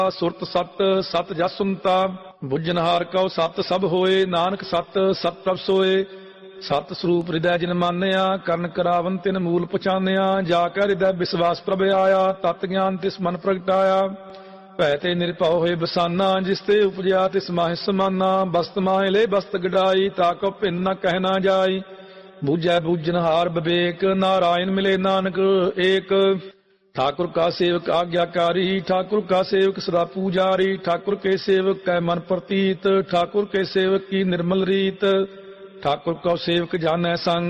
ਸੁਰਤ ਸਤ ਸਤ ਜਸ ਸੁਨਤਾ। ਬੁੱਝਨਹਾਰ ਕਉ ਸਤ ਸਭ ਹੋਏ, ਨਾਨਕ ਸਤ ਸਤ ਪ੍ਰਭ ਸੋਏ। ਸਤ ਸਰੂਪ ਹਿਰਦੈ ਜਿਨ ਮਾਨਿਆ, ਕਰਨ ਕਰਾਵਨ ਤਿਨ ਮੂਲ ਪਛਾਨਿਆ। ਜਾ ਕੈ ਹਿਰਦੈ ਵਿਸਵਾਸ ਪ੍ਰਭ ਆਇਆ, ਤਤ ਗਿਆਨ ਤਿਸ ਮਨ ਪ੍ਰਗਟਾਇਆ। ਭੈ ਤੇ ਨਿਰਭਉ ਹੋਏ ਬਸਾਨਾ, ਜਿਸ ਤੇ ਉਪਜਿਆ ਤਿਸ ਮਾਹਿ ਸਮਾਨਾ। ਬਸਤ ਮਾਹਿ ਲੈ ਬਸਤ ਗਡਾਈ, ਤਾ ਕਉ ਭਿੰਨ ਨ ਕਹਿ ਨਾ ਜਾਈ। ਬੂਝੈ ਬੂਝਨਹਾਰ ਵਿਵੇਕ, ਨਾਰਾਇਣ ਮਿਲੇ ਨਾਨਕ ਏਕ। ठाकुर का सेवक आज्ञाकारी, ठाकुर का सेवक सदा पूजारी। ठाकुर के सेवक कै मन प्रतीत, ठाकुर के सेवक की निर्मल रीत। ठाकुर को सेवक जानै संग,